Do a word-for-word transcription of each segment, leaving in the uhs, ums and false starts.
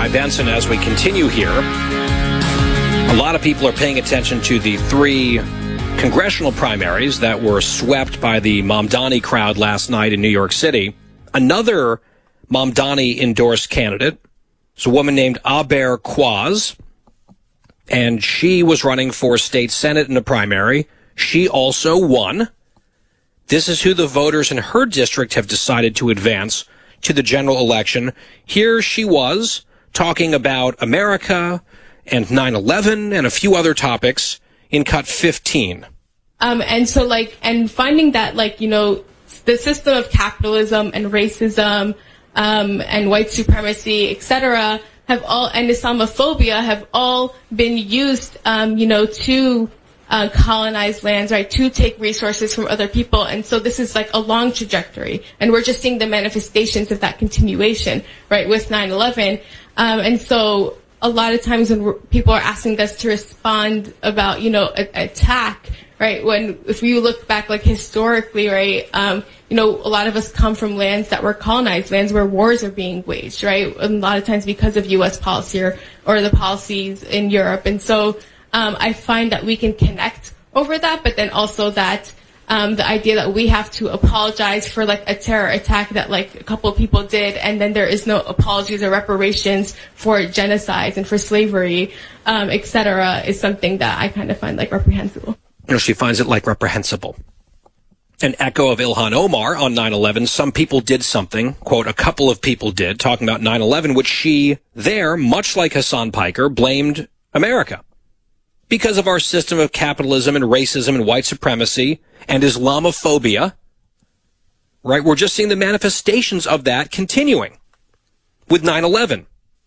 Benson. As we continue here, a lot of people are paying attention to the three congressional primaries that were swept by the Mamdani crowd last night in New York City. Another Mamdani-endorsed candidate is a woman named Aber Quaz, and she was running for state senate in a primary. She also won. This is who the voters in her district have decided to advance to the general election. Here she was talking about America and nine eleven and a few other topics in cut fifteen. Um, and so, like, and finding that, like, you know, the system of capitalism and racism um, and white supremacy, et cetera, have all, and Islamophobia have all been used, um, you know, to uh, colonize lands, right, to take resources from other people. And so this is like a long trajectory. And we're just seeing the manifestations of that continuation, right, with nine eleven. Um, and so a lot of times when we're, people are asking us to respond about, you know, a, attack, right, when if you look back, like, historically, right, um, you know, a lot of us come from lands that were colonized, lands where wars are being waged, right, and a lot of times because of U S policy or, or the policies in Europe. And so um, I find that we can connect over that, but then also that um, the idea that we have to apologize for, like, a terror attack that, like, a couple of people did, and then there is no apologies or reparations for genocides and for slavery, um, et cetera, is something that I kind of find, like, reprehensible. You know, she finds it, like, reprehensible. An echo of Ilhan Omar on nine eleven. Some people did something, quote, a couple of people did, talking about nine eleven, which she there, much like Hassan Piker, blamed America. Because of our system of capitalism and racism and white supremacy and Islamophobia, right? We're just seeing the manifestations of that continuing with nine eleven.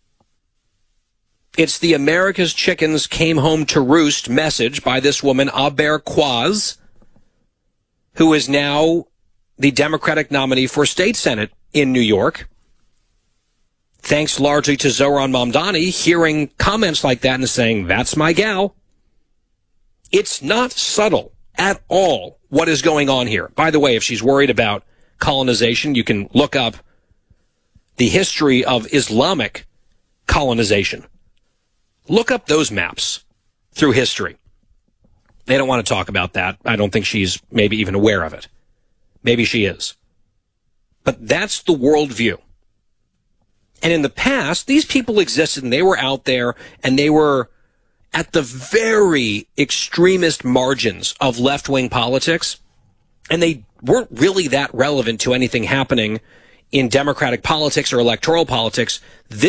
It's the America's chickens came home to roost message by this woman, Aber Quaz, who is now the Democratic nominee for state senate in New York. Thanks largely to Zohran Mamdani hearing comments like that and saying, that's my gal. It's not subtle at all what is going on here. By the way, if she's worried about colonization, you can look up the history of Islamic colonization. Look up those maps through history. They don't want to talk about that. I don't think she's maybe even aware of it. Maybe she is. But that's the worldview. And in the past, these people existed and they were out there and they were at the very extremist margins of left-wing politics. And they weren't really that relevant to anything happening in democratic politics or electoral politics. This